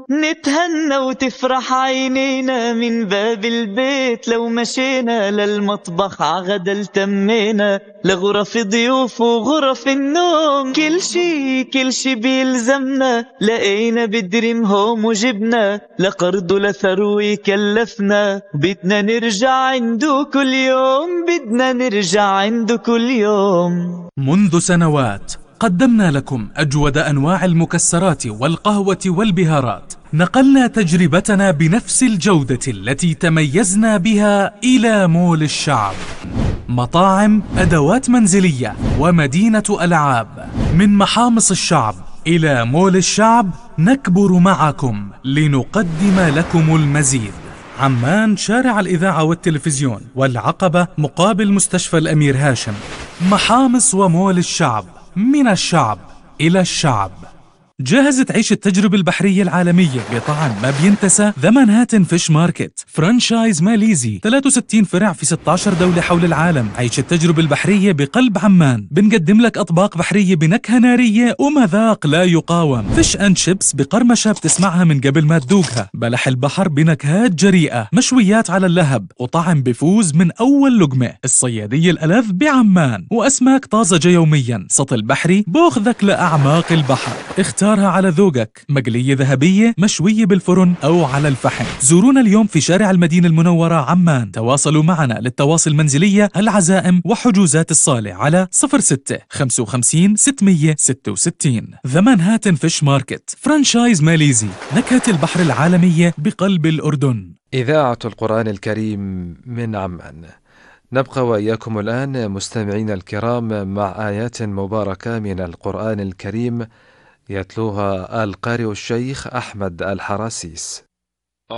نتهنى وتفرح عينينا من باب البيت، لو مشينا للمطبخ عغدا تمينا، لغرف ضيوف وغرف النوم، كل شي بيلزمنا لقينا بدريم هوم وجبنا، لقرض لثروي كلفنا، بدنا نرجع عنده كل يوم، بدنا نرجع عنده كل يوم. منذ سنوات قدمنا لكم أجود أنواع المكسرات والقهوة والبهارات، نقلنا تجربتنا بنفس الجودة التي تميزنا بها إلى مول الشعب. مطاعم، أدوات منزلية ومدينة ألعاب، من محامص الشعب إلى مول الشعب نكبر معكم لنقدم لكم المزيد. عمان، شارع الإذاعة والتلفزيون، والعقبة مقابل مستشفى الأمير هاشم. محامص ومول الشعب، من الشعب إلى الشعب. جاهز تعيش التجربة البحرية العالمية بطعم ما بينتسى؟ ذا مانهاتن فيش ماركت فرانشايز ماليزي، 63 فرع في 16 دولة حول العالم. عيش التجربة البحرية بقلب عمان. بنقدم لك أطباق بحرية بنكهة نارية ومذاق لا يقاوم. فيش أند شيبس بقرمشة بتسمعها من قبل ما تذوقها. بلح البحر بنكهات جريئة. مشويات على اللهب وطعم بفوز من أول لقمة. الصيادية الألذ بعمان، وأسماك طازجة يوميا. سطل بحري بأخذك لأعماق البحر. اختارها على ذوقك، مقلية ذهبية، مشوية بالفرن أو على الفحم. زورونا اليوم في شارع المدينة المنورة عمان. تواصلوا معنا للتواصل المنزلية، العزائم وحجوزات الصالة على 06 55 666. ذا مانهاتن فيش ماركت فرانشايز ماليزي، نكهة البحر العالمية بقلب الأردن. إذاعة القرآن الكريم من عمان. نبقى وإياكم الآن مستمعين الكرام مع آيات مباركة من القرآن الكريم يتلوها القارئ الشيخ أحمد الحراسيس.